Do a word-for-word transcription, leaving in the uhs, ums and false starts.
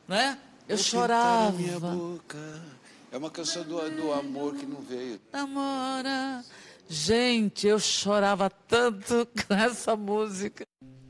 né? Eu Vou chorava. pintar a minha boca. É uma canção do, do amor que não veio. Namora. Gente, eu chorava tanto com essa música.